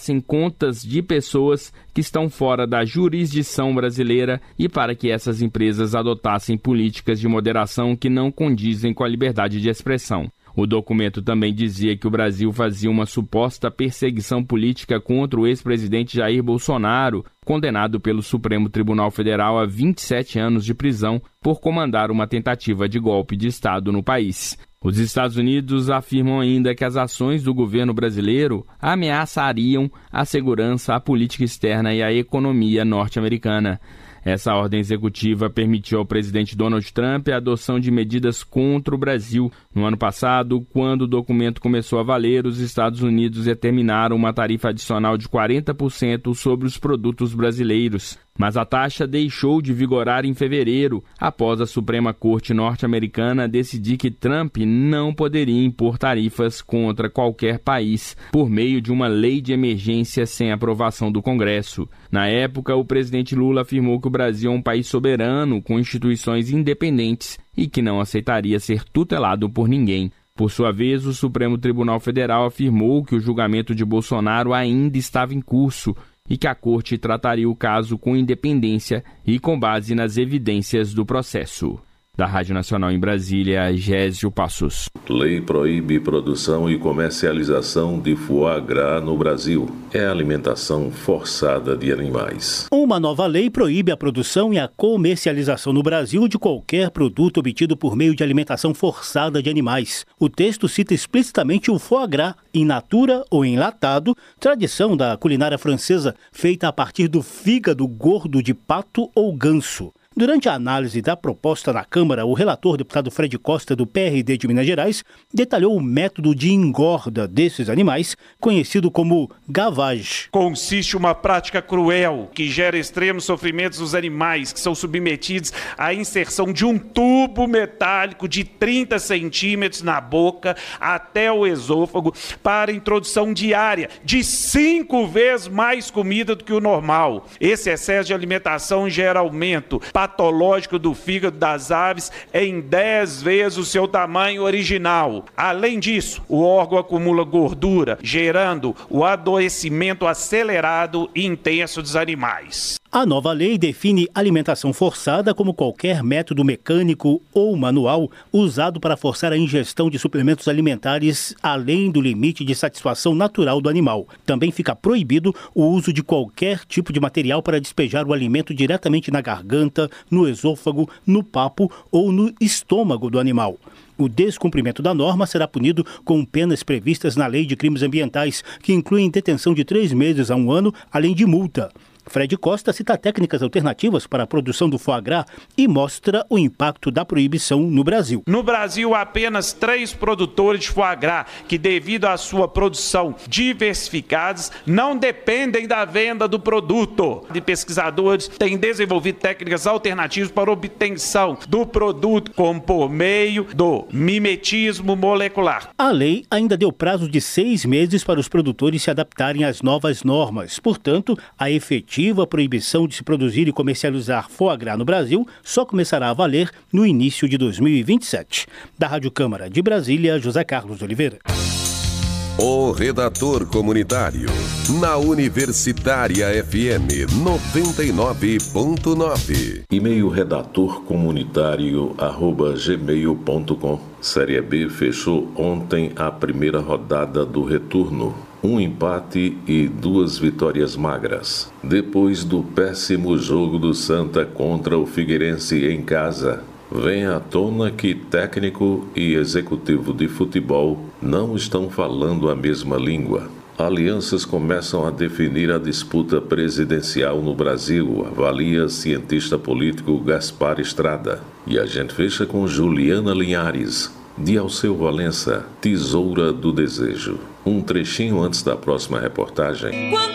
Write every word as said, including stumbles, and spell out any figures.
adotassem contas de pessoas que estão fora da jurisdição brasileira e para que essas empresas adotassem políticas de moderação que não condizem com a liberdade de expressão. O documento também dizia que o Brasil fazia uma suposta perseguição política contra o ex-presidente Jair Bolsonaro, condenado pelo Supremo Tribunal Federal a vinte e sete anos de prisão por comandar uma tentativa de golpe de Estado no país. Os Estados Unidos afirmam ainda que as ações do governo brasileiro ameaçariam a segurança, a política externa e a economia norte-americana. Essa ordem executiva permitiu ao presidente Donald Trump a adoção de medidas contra o Brasil. No ano passado, quando o documento começou a valer, os Estados Unidos determinaram uma tarifa adicional de quarenta por cento sobre os produtos brasileiros. Mas a taxa deixou de vigorar em fevereiro, após a Suprema Corte norte-americana decidir que Trump não poderia impor tarifas contra qualquer país por meio de uma lei de emergência sem aprovação do Congresso. Na época, o presidente Lula afirmou que o Brasil é um país soberano, com instituições independentes e que não aceitaria ser tutelado por ninguém. Por sua vez, o Supremo Tribunal Federal afirmou que o julgamento de Bolsonaro ainda estava em curso e que a Corte trataria o caso com independência e com base nas evidências do processo. Da Rádio Nacional em Brasília, Gésio Passos. Lei proíbe produção e comercialização de foie gras no Brasil. É a alimentação forçada de animais. Uma nova lei proíbe a produção e a comercialização no Brasil de qualquer produto obtido por meio de alimentação forçada de animais. O texto cita explicitamente o foie gras, in natura ou enlatado, tradição da culinária francesa feita a partir do fígado gordo de pato ou ganso. Durante a análise da proposta na Câmara, o relator, deputado Fred Costa, do P R D de Minas Gerais, detalhou o método de engorda desses animais, conhecido como gavage. Consiste uma prática cruel que gera extremos sofrimentos dos animais, que são submetidos à inserção de um tubo metálico de trinta centímetros na boca até o esôfago para introdução diária de cinco vezes mais comida do que o normal. Esse excesso de alimentação gera aumento patológico do fígado das aves em dez vezes o seu tamanho original. Além disso, o órgão acumula gordura, gerando o adoecimento acelerado e intenso dos animais. A nova lei define alimentação forçada como qualquer método mecânico ou manual usado para forçar a ingestão de suplementos alimentares além do limite de satisfação natural do animal. Também fica proibido o uso de qualquer tipo de material para despejar o alimento diretamente na garganta, no esôfago, no papo ou no estômago do animal. O descumprimento da norma será punido com penas previstas na Lei de Crimes Ambientais, que incluem detenção de três meses a um ano, além de multa. Fred Costa cita técnicas alternativas para a produção do foie gras e mostra o impacto da proibição no Brasil. No Brasil, há apenas três produtores de foie gras que, devido à sua produção diversificadas, não dependem da venda do produto. E pesquisadores têm desenvolvido técnicas alternativas para obtenção do produto, como por meio do mimetismo molecular. A lei ainda deu prazo de seis meses para os produtores se adaptarem às novas normas. Portanto, a efetiva A proibição de se produzir e comercializar foie gras no Brasil só começará a valer no início de dois mil e vinte e sete. Da Rádio Câmara de Brasília, José Carlos Oliveira. O Redator Comunitário, na Universitária F M noventa e nove ponto nove. E-mail redator comunitário arroba gmail ponto com. Série B fechou ontem a primeira rodada do retorno. Um empate e duas vitórias magras. Depois do péssimo jogo do Santa contra o Figueirense em casa, vem à tona que técnico e executivo de futebol não estão falando a mesma língua. Alianças começam a definir a disputa presidencial no Brasil, avalia cientista político Gaspar Estrada. E a gente fecha com Juliana Linhares, de Alceu Valença, Tesoura do Desejo. Um trechinho antes da próxima reportagem.